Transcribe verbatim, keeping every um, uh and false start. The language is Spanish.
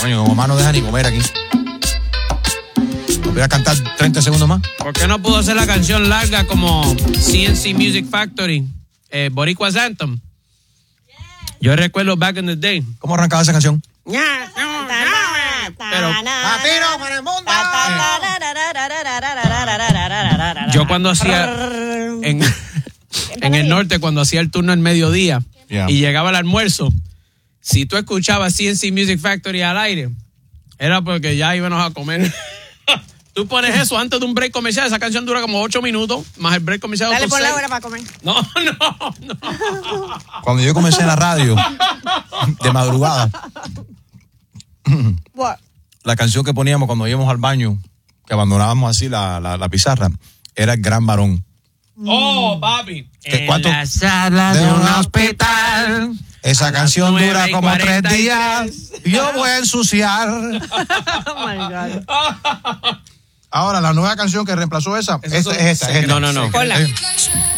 Coño, mamá no deja ni comer aquí. ¿No voy a cantar treinta segundos más? ¿Por qué no pudo hacer la canción larga como C N C Music Factory, eh, Boricua's Anthem? Yo recuerdo back in the day. ¿Cómo arrancaba esa canción? Pero ¡Latino para el mundo! Yo cuando hacía en, en el norte, cuando hacía el turno al mediodía Yeah. y llegaba el almuerzo, si tú escuchabas C N C Music Factory al aire, era porque ya íbamos a comer. Tú pones eso antes de un break comercial, esa canción dura como ocho minutos, más el break comercial. Dale por la seis. hora para comer. No, no, no. Cuando yo comencé en la radio, de madrugada, What? la canción que poníamos cuando íbamos al baño, que abandonábamos así la, la, la pizarra, era El Gran Varón. Oh, papi. ¿Qué, cuánto? En la sala de un hospital. Esa canción nueve dura y como tres cuarenta y días. tres. Yo voy a ensuciar. Oh my God. Ahora, la nueva canción que reemplazó esa, Esos esa son es esta. es esta. No, no, no. Ponla. Eh,